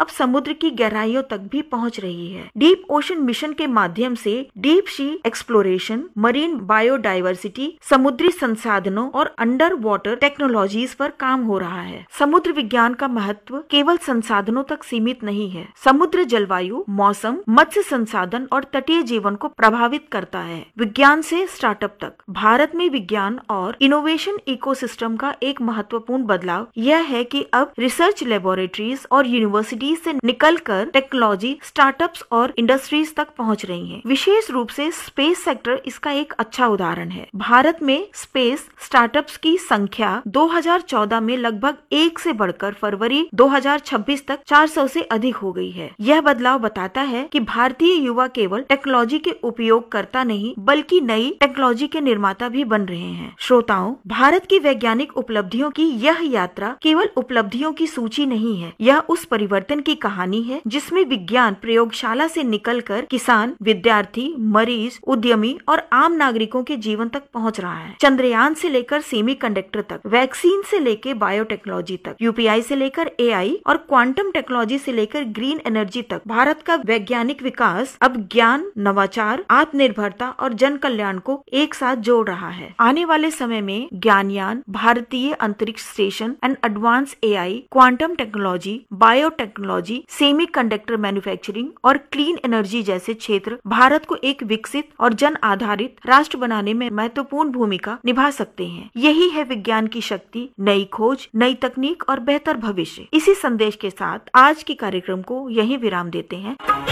अब समुद्र की गहराइयों तक भी पहुंच रही है। डीप ओशन मिशन के माध्यम से deep sea exploration, marine biodiversity, समुद्री संसाधनों और अंडर वाटर टेक्नोलॉजीज पर काम हो रहा है। समुद्र विज्ञान का महत्व केवल संसाधनों तक सीमित नहीं है। समुद्र जलवायु, मौसम, मत्स्य संसाधन और तटीय जीवन को प्रभावित करता है। विज्ञान से स्टार्टअप तक भारत में विज्ञान और इनोवेशन इकोसिस्टम का एक महत्वपूर्ण बदलाव यह है कि अब रिसर्च लेबोरेटरीज और यूनिवर्सिटीज से निकलकर टेक्नोलॉजी स्टार्टअप्स और इंडस्ट्रीज तक पहुंच रही हैं। विशेष रूप से स्पेस सेक्टर इसका एक अच्छा उदाहरण है। भारत में स्पेस स्टार्टअप्स की संख्या 2014 में लगभग 1 से बढ़कर फरवरी 2026 तक 400 से अधिक हो गई है। यह बदलाव बताता है कि भारतीय युवा केवल टेक्नोलॉजी के उपयोगकर्ता नहीं बल्कि नई टेक्नोलॉजी के निर्माता भी बन रहे हैं। श्रोताओं, भारत की वैज्ञानिक उपलब्धियों की यह यात्रा केवल उपलब्धियों की सूची नहीं है, यह उस परिवर्तन की कहानी है जिसमें विज्ञान प्रयोगशाला से निकलकर किसान, विद्यार्थी, मरीज, उद्यमी और आम नागरिकों के जीवन तक पहुंच रहा है। चंद्रयान से लेकर सेमीकंडक्टर तक, वैक्सीन से लेकर बायोटेक्नोलॉजी तक, यूपीआई से लेकर एआई और क्वांटम टेक्नोलॉजी से लेकर ग्रीन एनर्जी तक भारत का वैज्ञानिक विकास अब ज्ञान, नवाचार, आत्मनिर्भरता और जन कल्याण को एक साथ जोड़ रहा है। आने वाले समय में ज्ञानयान, भारतीय अंतरिक्ष station and advance AI, quantum technology, biotechnology, semiconductor manufacturing और क्लीन एनर्जी जैसे क्षेत्र भारत को एक विकसित और जन आधारित राष्ट्र बनाने में महत्वपूर्ण भूमिका निभा सकते हैं। यही है विज्ञान की शक्ति, नई खोज, नई तकनीक और बेहतर भविष्य। इसी संदेश के साथ आज के कार्यक्रम को यहीं विराम देते हैं।